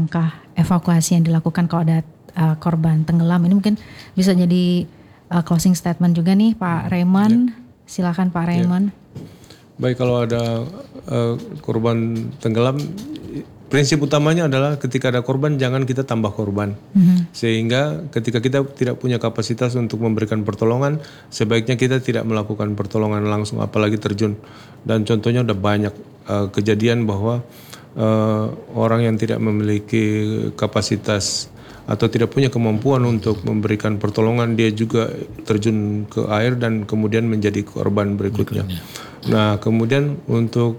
langkah evakuasi yang dilakukan kalau ada korban tenggelam. Ini mungkin bisa jadi closing statement juga nih Pak Raymond. Silakan Pak Raymond. Baik, kalau ada korban tenggelam, prinsip utamanya adalah ketika ada korban jangan kita tambah korban. Sehingga ketika kita tidak punya kapasitas untuk memberikan pertolongan, sebaiknya kita tidak melakukan pertolongan langsung, apalagi terjun. Dan contohnya udah banyak kejadian bahwa orang yang tidak memiliki kapasitas atau tidak punya kemampuan untuk memberikan pertolongan, dia juga terjun ke air dan kemudian menjadi korban berikutnya. Nah, kemudian untuk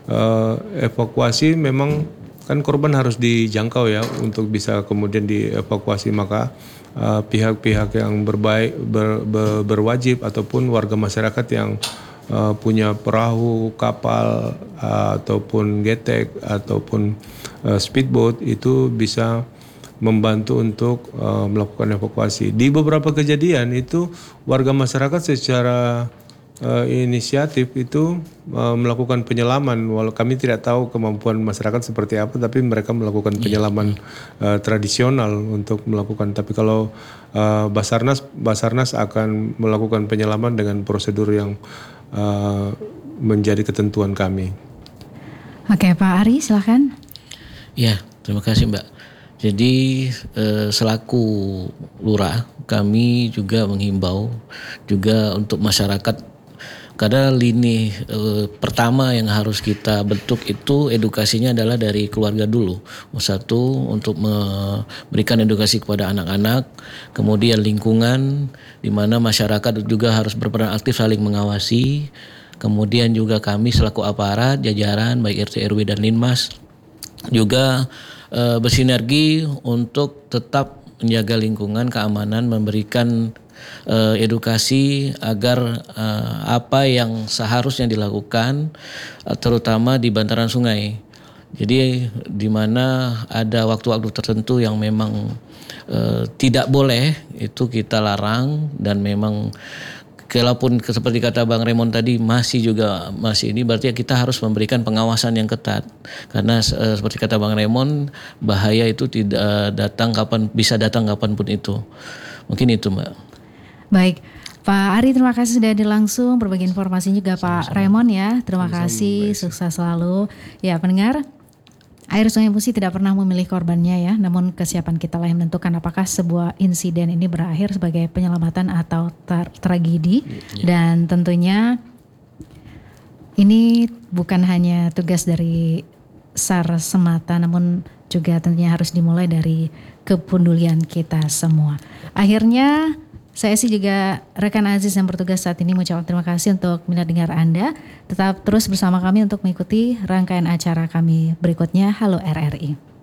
evakuasi memang kan korban harus dijangkau ya untuk bisa kemudian dievakuasi, maka pihak-pihak yang berwajib ataupun warga masyarakat yang punya perahu, kapal ataupun getek ataupun speedboat itu bisa membantu untuk melakukan evakuasi. Di beberapa kejadian itu warga masyarakat secara inisiatif itu melakukan penyelaman. Walau kami tidak tahu kemampuan masyarakat seperti apa, tapi mereka melakukan penyelaman tradisional untuk melakukan. Tapi kalau Basarnas akan melakukan penyelaman dengan prosedur yang menjadi ketentuan kami. Oke, Pak Ari silakan. Ya, terima kasih Mbak. Jadi selaku lurah kami juga menghimbau juga untuk masyarakat, karena lini pertama yang harus kita bentuk itu edukasinya adalah dari keluarga dulu. Satu, untuk memberikan edukasi kepada anak-anak, kemudian lingkungan di mana masyarakat juga harus berperan aktif saling mengawasi, kemudian juga kami selaku aparat jajaran baik RT RW dan Linmas juga bersinergi untuk tetap menjaga lingkungan, keamanan, memberikan edukasi agar apa yang seharusnya dilakukan terutama di bantaran sungai. Jadi di mana ada waktu-waktu tertentu yang memang tidak boleh, itu kita larang. Dan memang kalaupun seperti kata Bang Raymond tadi masih ini, berarti kita harus memberikan pengawasan yang ketat, karena seperti kata Bang Raymond, bahaya itu tidak datang bisa datang kapanpun itu. Mungkin itu Mbak. Baik, Pak Ari terima kasih sudah hadir langsung berbagi informasi juga. Pak Raymond ya, terima kasih, sukses selalu. Ya pendengar, air Sungai Musi tidak pernah memilih korbannya ya, namun kesiapan kita lah yang menentukan apakah sebuah insiden ini berakhir sebagai penyelamatan atau tragedi. Dan tentunya ini bukan hanya tugas dari SAR semata, namun juga tentunya harus dimulai dari kepedulian kita semua. Akhirnya saya sih juga rekan Aziz yang bertugas saat ini mengucapkan terima kasih untuk minat dengar Anda. Tetap terus bersama kami untuk mengikuti rangkaian acara kami berikutnya. Halo RRI.